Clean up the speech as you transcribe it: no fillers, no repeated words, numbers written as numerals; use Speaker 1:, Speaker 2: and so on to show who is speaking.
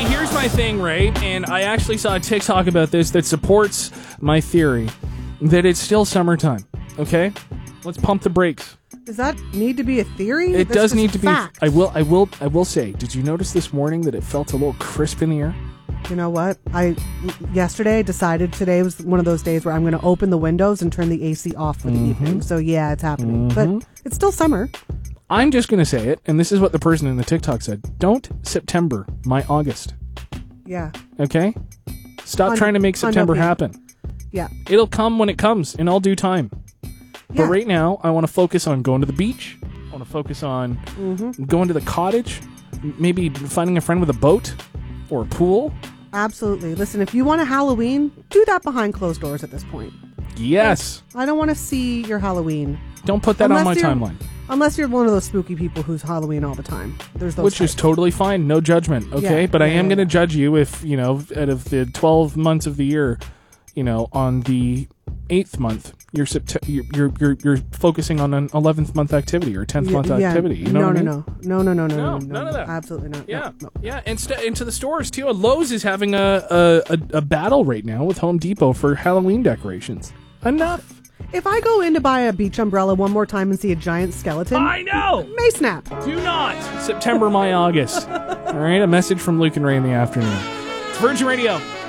Speaker 1: here's my thing, right? And I actually saw a TikTok about this that supports my theory that it's still summertime. Okay? Let's pump the brakes.
Speaker 2: Does that need to be a theory?
Speaker 1: It does need to
Speaker 2: fact.
Speaker 1: be. I will say, did you notice this morning that it felt a little crisp in the air?
Speaker 2: You know what? Yesterday decided today was one of those days where I'm going to open the windows and turn the AC off for the evening. So yeah, it's happening. But it's still summer.
Speaker 1: I'm just going to say it, and this is what the person in the TikTok said. Don't September my August.
Speaker 2: Yeah.
Speaker 1: Okay? Stop trying to make September happen.
Speaker 2: Yeah.
Speaker 1: It'll come when it comes, in all due time. But right now, I want to focus on going to the beach. I want to focus on going to the cottage. Maybe finding a friend with a boat or a pool.
Speaker 2: Absolutely. Listen, if you want a Halloween, do that behind closed doors at this point.
Speaker 1: Yes.
Speaker 2: I don't want to see your Halloween.
Speaker 1: Don't put that on my timeline.
Speaker 2: Unless you're one of those spooky people who's Halloween all the time. There's those
Speaker 1: Which is totally fine. No judgment. Okay. But I am going to judge you if, out of the 12 months of the year, on the 8th month, you're focusing on an 11th month activity or 10th month activity. You know what I mean?
Speaker 2: No,
Speaker 1: none of that.
Speaker 2: Absolutely not.
Speaker 1: Yeah,
Speaker 2: no.
Speaker 1: yeah. And into the stores too. Lowe's is having a battle right now with Home Depot for Halloween decorations. Enough.
Speaker 2: If I go in to buy a beach umbrella one more time and see a giant skeleton,
Speaker 1: I know.
Speaker 2: May snap.
Speaker 1: Do not September my August. All right. A message from Luke and Ray in the afternoon. It's Virgin Radio.